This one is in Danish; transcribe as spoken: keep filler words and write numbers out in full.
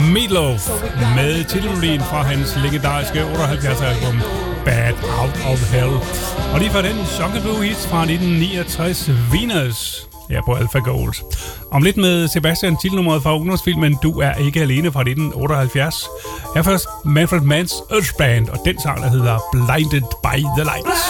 Meatloaf med titelmelodien fra hans legendariske otteoghalvfjerds album Bad Out of Hell. Og lige fra den Shockaboo hit fra nitten niogtres, Venus, her på Alpha Gold. Om lidt med Sebastian, titelnummeret fra ungdomsfilmen Du er ikke alene fra nitten otteoghalvfjerds. Her først Manfred Manns Earth Band og den sang, der hedder Blinded by the Lights.